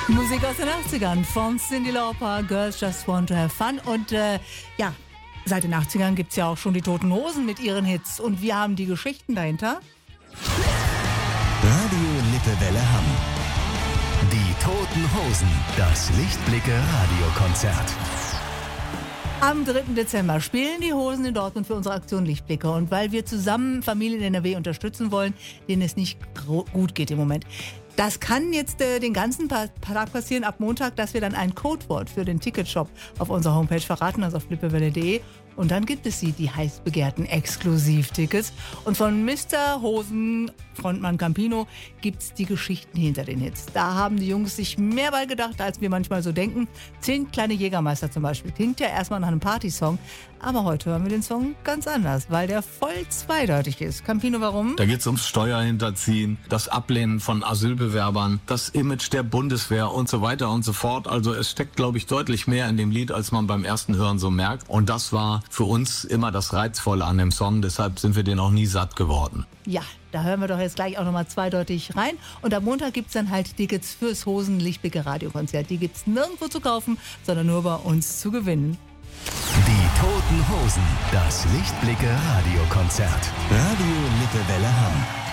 Musik aus den 80ern von Cyndi Lauper, Girls Just Want to Have Fun. Und seit den 80ern gibt es ja auch schon die Toten Hosen mit ihren Hits. Und wir haben die Geschichten dahinter. Radio Lippewelle Hamm. Die Toten Hosen, das Lichtblicke-Radiokonzert. Am 3. Dezember spielen die Hosen in Dortmund für unsere Aktion Lichtblicke. Und weil wir zusammen Familien in NRW unterstützen wollen, denen es nicht gut geht im Moment. Das kann jetzt den ganzen Tag passieren, ab Montag, dass wir dann ein Codewort für den Ticketshop auf unserer Homepage verraten, also auf lippewelle.de. Und dann gibt es die heiß begehrten Exklusivtickets. Und von Mr. Hosen, Frontmann Campino, gibt es die Geschichten hinter den Hits. Da haben die Jungs sich mehr bei gedacht, als wir manchmal so denken. 10 kleine Jägermeister zum Beispiel. Klingt ja erstmal nach einem Partysong. Aber heute hören wir den Song ganz anders, weil der voll zweideutig ist. Campino, warum? Da geht es ums Steuerhinterziehen, das Ablehnen von Asylbewerbern, das Image der Bundeswehr und so weiter und so fort. Also es steckt, glaube ich, deutlich mehr in dem Lied, als man beim ersten Hören so merkt. Und das war für uns immer das Reizvolle an dem Song. Deshalb sind wir den auch nie satt geworden. Ja, da hören wir doch jetzt gleich auch nochmal zweideutig rein. Und am Montag gibt es dann halt Tickets fürs Hosen-Lichtblicke-Radiokonzert. Die gibt es nirgendwo zu kaufen, sondern nur bei uns zu gewinnen. Die Toten Hosen, das Lichtblicke-Radiokonzert. Radio Lippewelle Hamm.